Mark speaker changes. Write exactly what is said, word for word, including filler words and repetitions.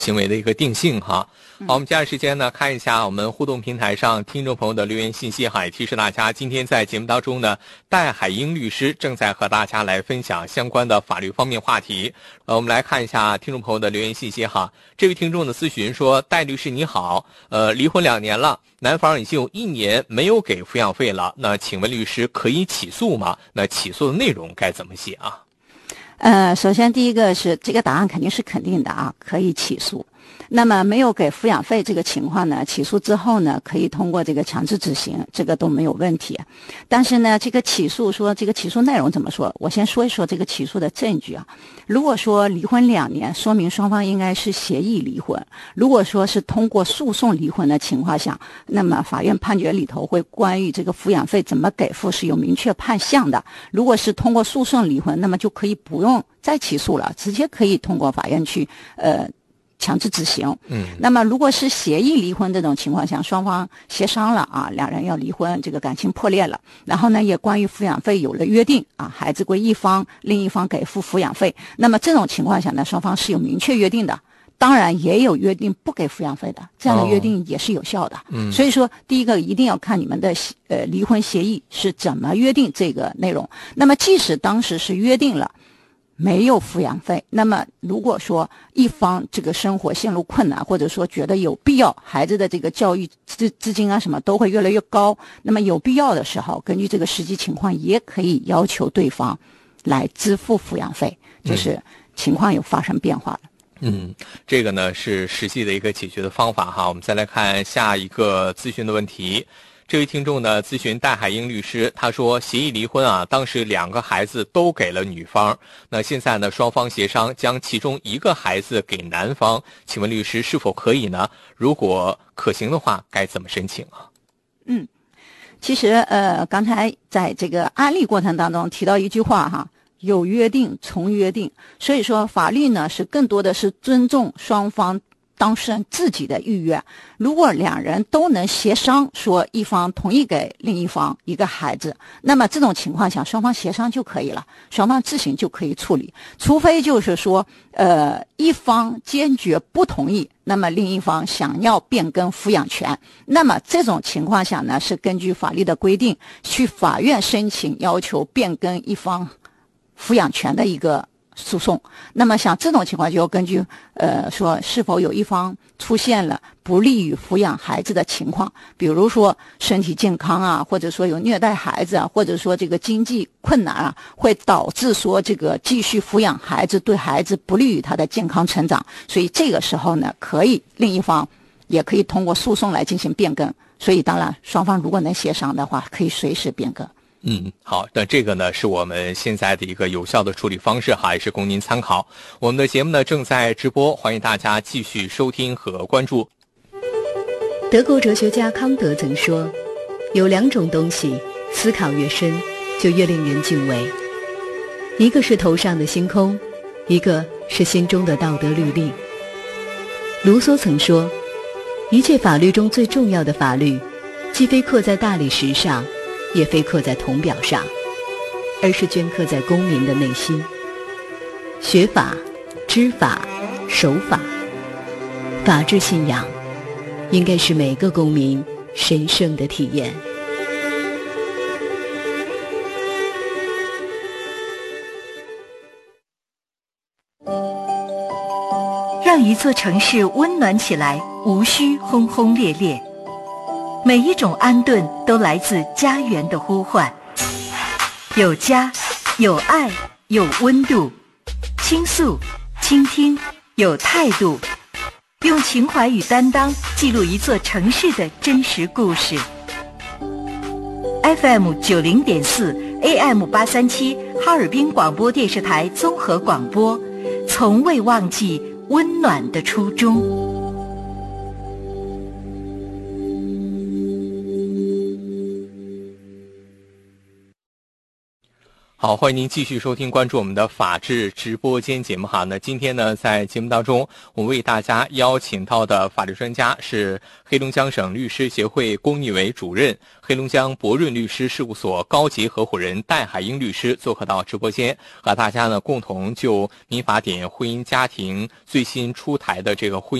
Speaker 1: 行为的一个定性哈。好，我们接下来时间呢，看一下我们互动平台上听众朋友的留言信息哈，也提示大家，今天在节目当中呢，戴海英律师正在和大家来分享相关的法律方面话题。呃，我们来看一下听众朋友的留言信息哈。这位听众的咨询说，戴律师你好，呃，离婚两年了，男方已经有一年没有给抚养费了，那请问律师可以起诉吗？那起诉的内容该怎么写啊？
Speaker 2: 呃，首先第一个是这个答案肯定是肯定的啊，可以起诉。那么没有给抚养费这个情况呢，起诉之后呢，可以通过这个强制执行，这个都没有问题。但是呢，这个起诉说这个起诉内容怎么说？我先说一说这个起诉的证据啊。如果说离婚两年，说明双方应该是协议离婚。如果说是通过诉讼离婚的情况下，那么法院判决里头会关于这个抚养费怎么给付是有明确判项的。如果是通过诉讼离婚，那么就可以不用再起诉了，直接可以通过法院去呃强制执行。嗯，那么如果是协议离婚这种情况下，双方协商了啊，两人要离婚，这个感情破裂了，然后呢也关于抚养费有了约定啊，孩子归一方，另一方给付抚养费。那么这种情况下呢，双方是有明确约定的。当然也有约定不给抚养费的，这样的约定也是有效的。嗯，所以说第一个一定要看你们的呃离婚协议是怎么约定这个内容。那么即使当时是约定了没有抚养费，那么如果说一方这个生活陷入困难，或者说觉得有必要，孩子的这个教育资资金啊什么都会越来越高，那么有必要的时候，根据这个实际情况也可以要求对方来支付抚养费，就是情况有发生变化了。
Speaker 1: 嗯，这个呢是实际的一个解决的方法哈。我们再来看下一个咨询的问题。这位听众呢咨询戴海英律师，他说协议离婚啊，当时两个孩子都给了女方，那现在呢双方协商将其中一个孩子给男方，请问律师是否可以呢？如果可行的话，该怎么申请啊？
Speaker 2: 嗯，其实呃刚才在这个案例过程当中提到一句话哈，有约定从约定，所以说法律呢是更多的是尊重双方当事人自己的意愿。如果两人都能协商说一方同意给另一方一个孩子，那么这种情况下双方协商就可以了，双方自行就可以处理。除非就是说呃一方坚决不同意，那么另一方想要变更抚养权，那么这种情况下呢是根据法律的规定去法院申请要求变更一方抚养权的一个诉讼。那么像这种情况就要根据呃说是否有一方出现了不利于抚养孩子的情况，比如说身体健康啊，或者说有虐待孩子啊，或者说这个经济困难啊，会导致说这个继续抚养孩子对孩子不利于他的健康成长，所以这个时候呢可以另一方也可以通过诉讼来进行变更。所以当然双方如果能协商的话，可以随时变更。
Speaker 1: 嗯，好，那这个呢是我们现在的一个有效的处理方式哈，也是供您参考。我们的节目呢正在直播，欢迎大家继续收听和关注。
Speaker 3: 德国哲学家康德曾说，有两种东西，思考越深，就越令人敬畏。一个是头上的星空，一个是心中的道德律令。卢梭曾说，一切法律中最重要的法律，既非刻在大理石上，也非刻在铜表上，而是镌刻在公民的内心。学法、知法、守法，法治信仰应该是每个公民神圣的体验。
Speaker 4: 让一座城市温暖起来，无需轰轰烈烈。每一种安顿都来自家园的呼唤，有家，有爱，有温度，倾诉，倾听，有态度，用情怀与担当记录一座城市的真实故事。F M 九零点四 A M 八三七哈尔滨广播电视台综合广播，从未忘记温暖的初衷。
Speaker 1: 好， 好，欢迎您继续收听关注我们的法治直播间节目哈。那今天呢，在节目当中，我们为大家邀请到的法律专家是黑龙江省律师协会龚义伟主任、黑龙江博润律师事务所高级合伙人戴海英律师做客到直播间，和大家呢共同就民法典婚姻家庭最新出台的这个婚姻